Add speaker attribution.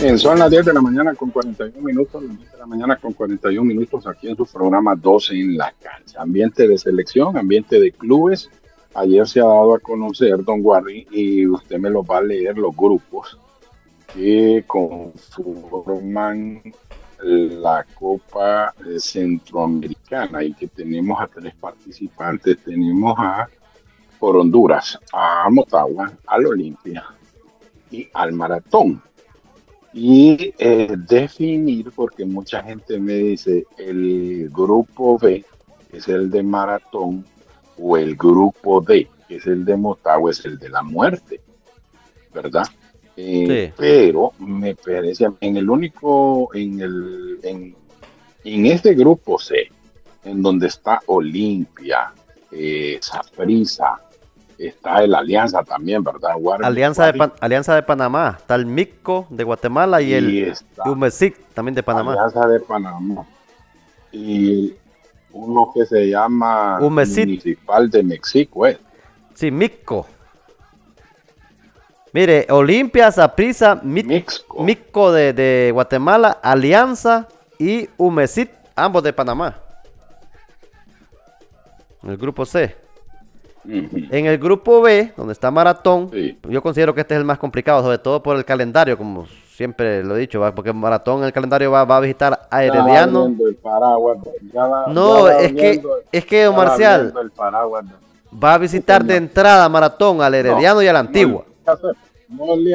Speaker 1: Bien, son las 10 de la mañana con 41 minutos, las 10 de la mañana con 41 minutos aquí en su programa 12 en la cancha. Ambiente de selección, ambiente de clubes. Ayer se ha dado a conocer, don Warren, y usted me lo va a leer, los grupos que conforman la Copa Centroamericana y que tenemos a tres participantes. Tenemos por Honduras, a Motagua, al Olimpia y al Maratón. Y definir, porque mucha gente me dice, el grupo B, que es el de Maratón, o el grupo D, que es el de Motagua, es el de la muerte, ¿verdad?
Speaker 2: Sí.
Speaker 1: Pero me parece, en este grupo C, en donde está Olimpia, Saprissa, está el Alianza también, ¿verdad?
Speaker 2: Alianza de Panamá. Está el Mixco de Guatemala y el
Speaker 1: Y está
Speaker 2: Umesic también de Panamá.
Speaker 1: Alianza de Panamá. Y uno que se llama
Speaker 2: Umesit.
Speaker 1: Municipal de México, ¿eh?
Speaker 2: Sí, Mixco. Mire, Olimpia, Saprissa, Mixco de Guatemala, Alianza y Umesit, ambos de Panamá. En el grupo C. En el grupo B, donde está Maratón,
Speaker 1: Sí.
Speaker 2: yo considero que este es el más complicado, sobre todo por el calendario, como siempre lo he dicho, ¿va? Porque Maratón en el calendario va a visitar a Herediano.
Speaker 1: El paraguas,
Speaker 2: No, es que don Marcial
Speaker 1: el paraguas.
Speaker 2: va a visitar de entrada Maratón al Herediano y a la Antigua.
Speaker 1: No,